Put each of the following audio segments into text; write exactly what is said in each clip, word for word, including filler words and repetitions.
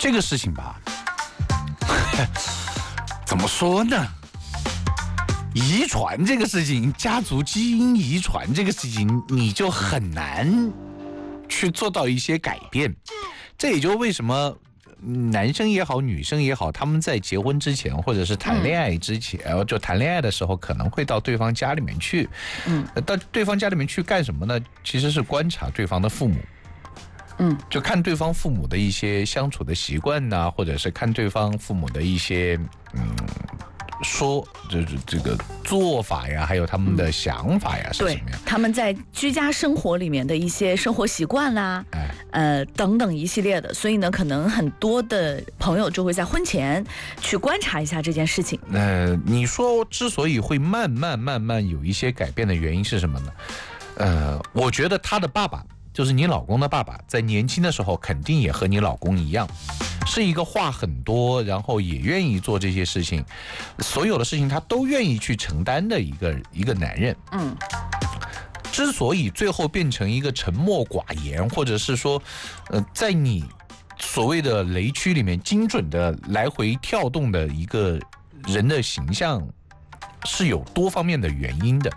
这个事情吧，怎么说呢？遗传这个事情，家族基因遗传这个事情，你就很难去做到一些改变。这也就为什么男生也好，女生也好，他们在结婚之前，或者是谈恋爱之前，嗯、就谈恋爱的时候，可能会到对方家里面去。嗯，到对方家里面去干什么呢？其实是观察对方的父母。嗯，就看对方父母的一些相处的习惯呐、啊，或者是看对方父母的一些嗯。说就是这个做法呀，还有他们的想法呀，嗯、是什么样？ 他们在居家生活里面的一些生活习惯啦，哎，呃，等等一系列的，所以呢，可能很多的朋友就会在婚前去观察一下这件事情。 呃，你说之所以会慢慢慢慢有一些改变的原因是什么呢？呃，我觉得他的爸爸，就是你老公的爸爸，在年轻的时候肯定也和你老公一样。是一个话很多，然后也愿意做这些事情，所有的事情他都愿意去承担的一个一个男人。嗯，之所以最后变成一个沉默寡言，或者是说，呃，在你所谓的雷区里面精准的来回跳动的一个人的形象，是有多方面的原因的。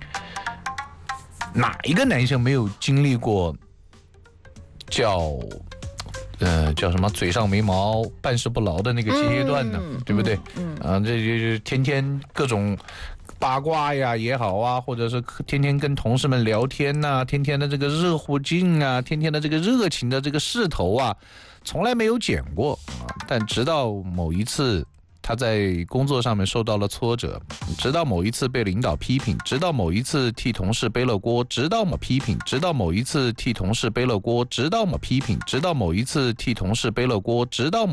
哪一个男生没有经历过叫？呃，叫什么？嘴上没毛，办事不牢的那个阶段呢，嗯、对不对？嗯，嗯啊，这就是天天各种八卦呀也好啊，或者是天天跟同事们聊天呐、啊，天天的这个热乎劲啊，天天的这个热情的这个势头啊，从来没有减过啊。但直到某一次，他在工作上面受到了挫折，直到某一次被领导批评，直到某一次替同事背了锅，直到某批评，直到某一次替同事背了锅，直到某批评，直到某一次替同事背了锅，直到